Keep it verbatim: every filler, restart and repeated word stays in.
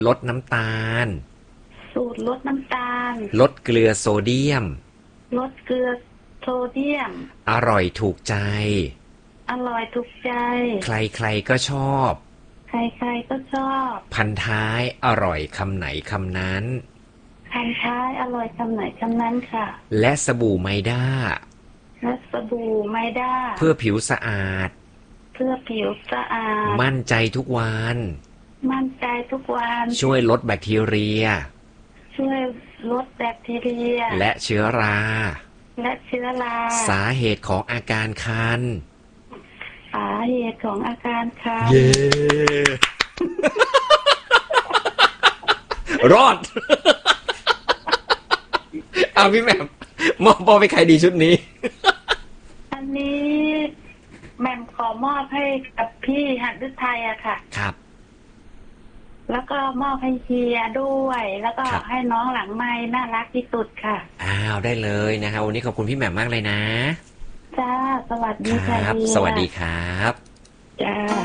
ลดน้ำตาลสูตรลดน้ำตาลลดเกลือโซเดียมลดเกลือโซเดียมอร่อยถูกใจอร่อยถูกใจใครๆก็ชอบใครๆก็ชอบพันท้ายอร่อยคำไหนคำนั้นพันท้ายอร่อยคำไหนคำนั้นค่ะและสบู่ไมด้าและสบู่ไมด้าเพื่อผิวสะอาดเพื่อผิวสะอาดมั่นใจทุกวันมั่นใจทุกวันช่วยลดแบคทีเรียช่วยลดแบคทีเรียและเชื้อราและเชื้อราสาเหตุของอาการคันสาเหตุของอาการคันเย้ รอด เอาพี่แหม่มมอบมอบไปใครดีชุดนี้อันนี้แหม่มขอมอบให้กับพี่หัดฤทัยอะค่ะครับแล้วก็มอบให้เฮียด้วยแล้วก็ให้น้องหลังไม้น่ารักที่สุดค่ะอ้าวได้เลยนะครับวันนี้ขอบคุณพี่แหม่มมากเลยนะจ้าสวัสดีค่ะสวัสดีครับจ้า